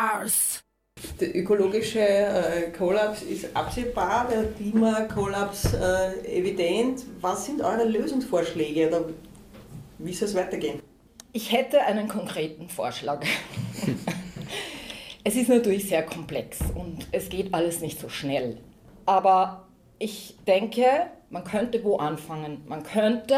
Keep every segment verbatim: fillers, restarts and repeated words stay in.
Mars. Der ökologische äh, Kollaps ist absehbar, der Klimakollaps äh, evident. Was sind eure Lösungsvorschläge oder wie soll es weitergehen? Ich hätte einen konkreten Vorschlag. Es ist natürlich sehr komplex und es geht alles nicht so schnell. Aber ich denke, man könnte wo anfangen. Man könnte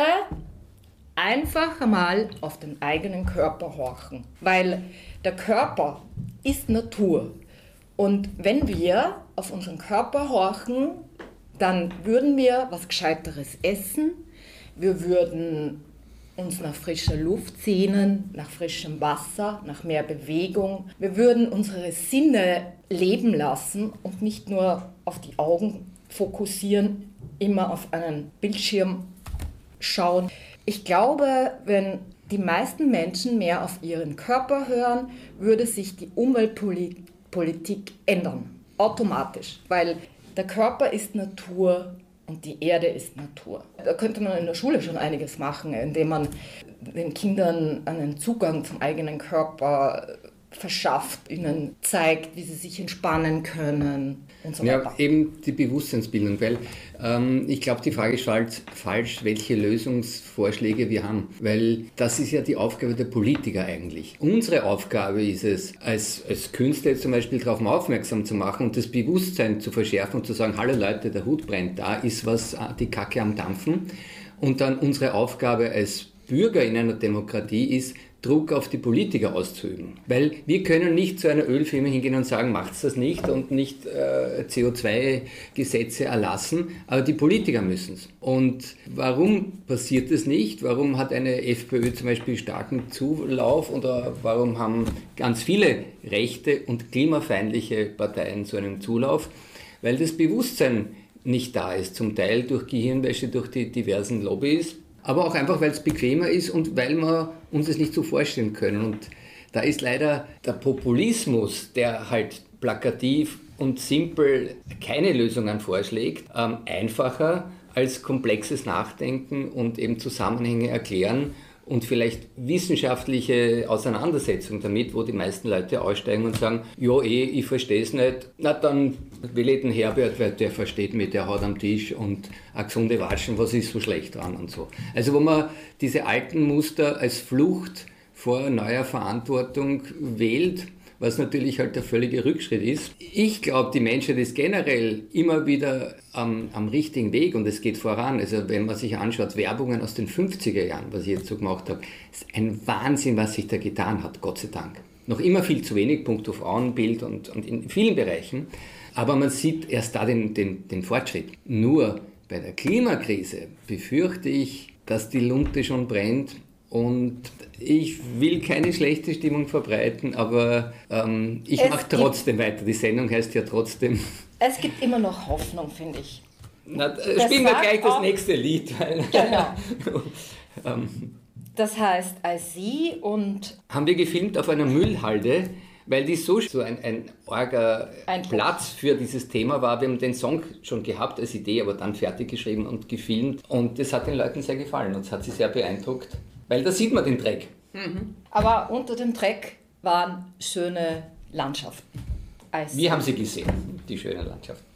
einfach einmal auf den eigenen Körper horchen, weil der Körper ist Natur. Und wenn wir auf unseren Körper horchen, dann würden wir was Gescheiteres essen, wir würden uns nach frischer Luft sehnen, nach frischem Wasser, nach mehr Bewegung. Wir würden unsere Sinne leben lassen und nicht nur auf die Augen fokussieren, immer auf einen Bildschirm schauen. Ich glaube, wenn die meisten Menschen mehr auf ihren Körper hören, würde sich die Umweltpolitik ändern, automatisch, weil der Körper ist Natur und die Erde ist Natur. Da könnte man in der Schule schon einiges machen, indem man den Kindern einen Zugang zum eigenen Körper verschafft, ihnen zeigt, wie sie sich entspannen können und so weiter. Ja, eben die Bewusstseinsbildung, weil ähm, ich glaube, die Frage ist falsch, falsch, welche Lösungsvorschläge wir haben, weil das ist ja die Aufgabe der Politiker eigentlich. Unsere Aufgabe ist es, als, als Künstler jetzt zum Beispiel darauf aufmerksam zu machen und das Bewusstsein zu verschärfen und zu sagen, hallo Leute, der Hut brennt, da ist was, die Kacke am Dampfen. Und dann unsere Aufgabe als Bürger in einer Demokratie ist, Druck auf die Politiker auszuüben. Weil wir können nicht zu einer Ölfirma hingehen und sagen, macht's das nicht und nicht äh, C O zwei Gesetze erlassen, aber die Politiker müssen es. Und warum passiert das nicht? Warum hat eine FPÖ zum Beispiel starken Zulauf oder warum haben ganz viele rechte und klimafeindliche Parteien so einen Zulauf? Weil das Bewusstsein nicht da ist, zum Teil durch Gehirnwäsche, durch die diversen Lobbys, aber auch einfach, weil es bequemer ist und weil wir uns das nicht so vorstellen können. Und da ist leider der Populismus, der halt plakativ und simpel keine Lösungen vorschlägt, ähm, einfacher als komplexes Nachdenken und eben Zusammenhänge erklären und vielleicht wissenschaftliche Auseinandersetzung damit, wo die meisten Leute aussteigen und sagen, ja eh, ich verstehe es nicht, na dann will ich den Herbert, weil der versteht mich, der haut am Tisch und eine gesunde Watschen, was ist so schlecht dran und so. Also wo man diese alten Muster als Flucht vor neuer Verantwortung wählt, was natürlich halt der völlige Rückschritt ist. Ich glaube, die Menschheit ist generell immer wieder am, am richtigen Weg und es geht voran. Also wenn man sich anschaut, Werbungen aus den fünfziger Jahren, was ich jetzt so gemacht habe, ist ein Wahnsinn, was sich da getan hat, Gott sei Dank. Noch immer viel zu wenig, punkto Frauenbild und, und in vielen Bereichen. Aber man sieht erst da den, den, den Fortschritt. Nur bei der Klimakrise befürchte ich, dass die Lunte schon brennt. Und ich will keine schlechte Stimmung verbreiten, aber ähm, ich mache trotzdem weiter. Die Sendung heißt ja trotzdem. Es gibt immer noch Hoffnung, finde ich. Na, spielen wir gleich das nächste Lied. Weil, genau. ähm, das heißt I See und... Haben wir gefilmt auf einer Müllhalde, weil die so, so ein, ein arger ein Platz für dieses Thema war. Wir haben den Song schon gehabt als Idee, aber dann fertig geschrieben und gefilmt. Und das hat den Leuten sehr gefallen und es hat sie sehr beeindruckt. Weil da sieht man den Dreck. Mhm. Aber unter dem Dreck waren schöne Landschaften. Wir haben sie gesehen, die schönen Landschaften.